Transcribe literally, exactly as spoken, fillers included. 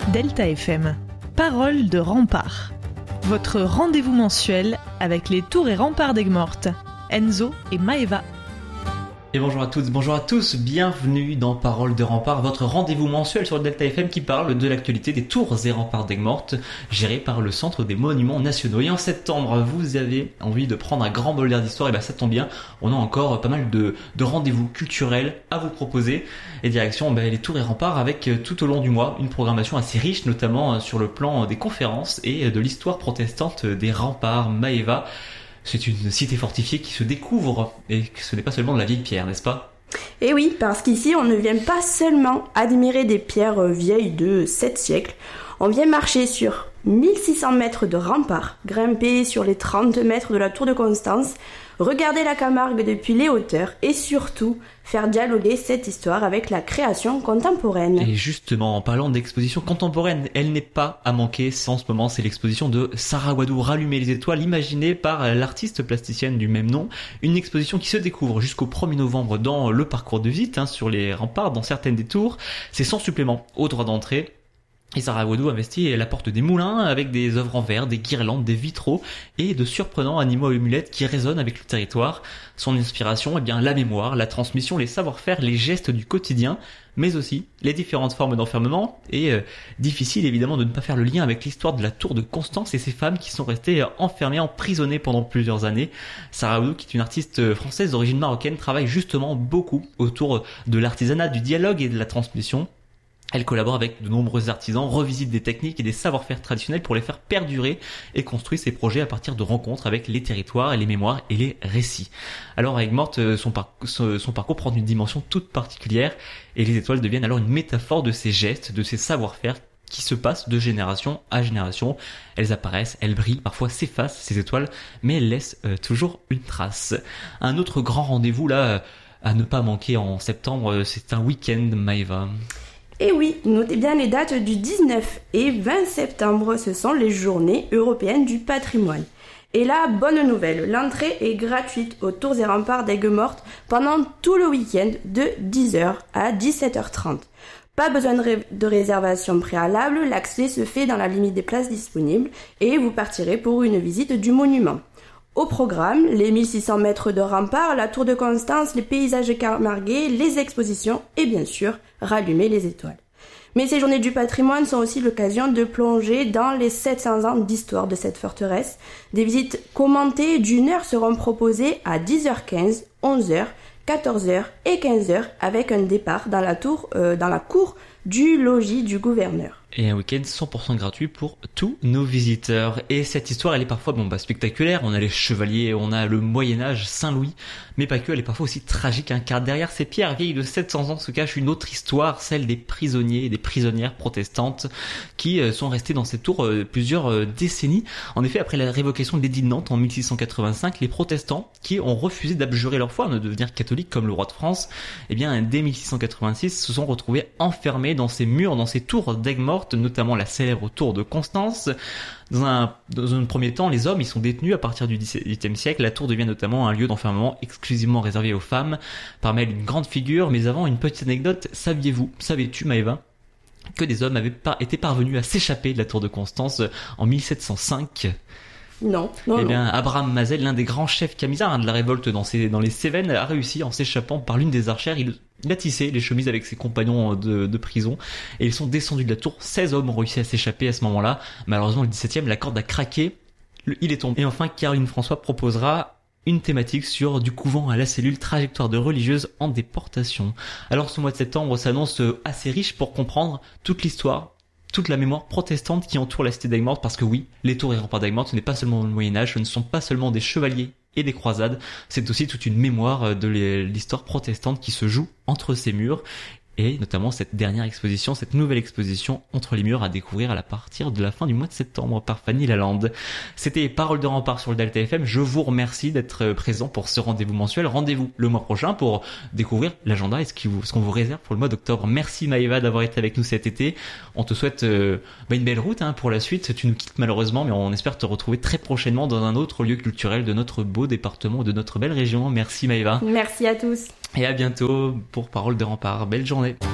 Delta F M, Parole de rempart. Votre rendez-vous mensuel avec les tours et remparts d'Aigues-Mortes, Enzo et Maëva. Et bonjour à toutes, bonjour à tous, bienvenue dans Parole de rempart, votre rendez-vous mensuel sur le Delta F M qui parle de l'actualité des tours et remparts d'Aigues-Mortes, géré par le Centre des Monuments Nationaux. Et en septembre, vous avez envie de prendre un grand bol d'air d'histoire, et bien ça tombe bien, on a encore pas mal de, de rendez-vous culturels à vous proposer. Et direction ben, les tours et remparts avec tout au long du mois une programmation assez riche, notamment sur le plan des conférences et de l'histoire protestante des remparts. Maëva, c'est une cité fortifiée qui se découvre, et ce n'est pas seulement de la vieille pierre, n'est-ce pas ? Et oui, parce qu'ici, on ne vient pas seulement admirer des pierres vieilles de sept siècles, on vient marcher sur mille six cents mètres de remparts, grimper sur les trente mètres de la tour de Constance, regarder la Camargue depuis les hauteurs et surtout faire dialoguer cette histoire avec la création contemporaine. Et justement, en parlant d'exposition contemporaine, elle n'est pas à manquer en ce moment, c'est l'exposition de Sarah Wadou, Rallumer les étoiles, imaginée par l'artiste plasticienne du même nom. Une exposition qui se découvre jusqu'au premier novembre dans le parcours de visite, hein, sur les remparts, dans certaines des tours. C'est sans supplément au droit d'entrée. Et Sarah Wadou investit la porte des moulins avec des œuvres en verre, des guirlandes, des vitraux et de surprenants animaux et amulettes qui résonnent avec le territoire. Son inspiration, eh bien, la mémoire, la transmission, les savoir-faire, les gestes du quotidien, mais aussi les différentes formes d'enfermement. Et euh, difficile évidemment de ne pas faire le lien avec l'histoire de la tour de Constance et ces femmes qui sont restées enfermées, emprisonnées pendant plusieurs années. Sarah Wadou, qui est une artiste française d'origine marocaine, travaille justement beaucoup autour de l'artisanat, du dialogue et de la transmission. Elle collabore avec de nombreux artisans, revisite des techniques et des savoir-faire traditionnels pour les faire perdurer et construit ses projets à partir de rencontres avec les territoires, les mémoires et les récits. Alors à Aigues-Mortes, son, par- son parcours prend une dimension toute particulière et les étoiles deviennent alors une métaphore de ces gestes, de ces savoir-faire qui se passent de génération à génération. Elles apparaissent, elles brillent, parfois s'effacent ces étoiles, mais elles laissent euh, toujours une trace. Un autre grand rendez-vous là à ne pas manquer en septembre, c'est un week-end, Maëva. Et oui, notez bien les dates du dix-neuf et vingt septembre, ce sont les journées européennes du patrimoine. Et là, bonne nouvelle, l'entrée est gratuite aux tours et remparts d'Aigues-Mortes pendant tout le week-end de dix heures à dix-sept heures trente. Pas besoin de, ré- de réservation préalable, l'accès se fait dans la limite des places disponibles et vous partirez pour une visite du monument. Au programme, les mille six cents mètres de remparts, la tour de Constance, les paysages camarguais, les expositions et bien sûr, rallumer les étoiles. Mais ces journées du patrimoine sont aussi l'occasion de plonger dans les sept cents ans d'histoire de cette forteresse. Des visites commentées d'une heure seront proposées à dix heures quinze, onze heures, quatorze heures et quinze heures avec un départ dans la tour, euh, dans la cour du logis du gouverneur. Et un week-end cent pour cent gratuit pour tous nos visiteurs. Et cette histoire, elle est parfois bon, bah, spectaculaire. On a les chevaliers, on a le Moyen-Âge, Saint-Louis. Mais pas que, elle est parfois aussi tragique, hein, car derrière ces pierres vieilles de sept cents ans se cache une autre histoire, celle des prisonniers et des prisonnières protestantes qui euh, sont restés dans ces tours euh, plusieurs euh, décennies. En effet, après la révocation de l'édit de Nantes en mille six cent quatre-vingt-cinq, les protestants qui ont refusé d'abjurer leur foi, de devenir catholiques comme le roi de France, eh bien, dès mille six cent quatre-vingt-six, se sont retrouvés enfermés dans ces murs, dans ces tours d'Aigues-Mortes, notamment la célèbre tour de Constance. Dans un, dans un premier temps, les hommes, ils sont détenus à partir du dix-huitième siècle. La tour devient notamment un lieu d'enfermement exclusivement réservé aux femmes, parmi elles une grande figure. Mais avant, une petite anecdote, saviez-vous, savais-tu Maëva, que des hommes avaient pas été parvenus à s'échapper de la tour de Constance en mille sept cent cinq? Non, non, Eh non. bien, Abraham Mazel, l'un des grands chefs camisards, hein, de la révolte dans, ces, dans les Cévennes, a réussi en s'échappant par l'une des archères. Il, il a tissé les chemises avec ses compagnons de, de prison et ils sont descendus de la tour. seize hommes ont réussi à s'échapper à ce moment-là. Malheureusement, le dix-septième, la corde a craqué. Le, il est tombé. Et enfin, Caroline François proposera une thématique sur du couvent à la cellule, trajectoire de religieuses en déportation. Alors, ce mois de septembre s'annonce assez riche pour comprendre toute l'histoire, toute la mémoire protestante qui entoure la cité d'Aigues-Mortes, parce que oui, les tours et remparts d'Aigues-Mortes, ce n'est pas seulement le Moyen-Âge, ce ne sont pas seulement des chevaliers et des croisades, c'est aussi toute une mémoire de l'histoire protestante qui se joue entre ces murs. Et notamment cette dernière exposition, cette nouvelle exposition Entre les murs à découvrir à partir de la fin du mois de septembre par Fanny Lalande. C'était Parole de rempart sur le Delta F M. Je vous remercie d'être présent pour ce rendez-vous mensuel. Rendez-vous le mois prochain pour découvrir l'agenda et ce qu'on vous réserve pour le mois d'octobre. Merci Maëva d'avoir été avec nous cet été. On te souhaite euh, bah une belle route hein, pour la suite. Tu nous quittes malheureusement, mais on espère te retrouver très prochainement dans un autre lieu culturel de notre beau département, de notre belle région. Merci Maëva. Merci à tous. Et à bientôt pour Parole de rempart. Belle journée.